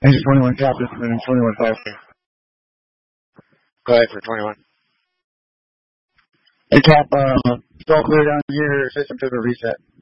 Engine 21 Captain and 21 Foster. Go ahead for 21. Hey, Cap, still clear down here, system to the reset.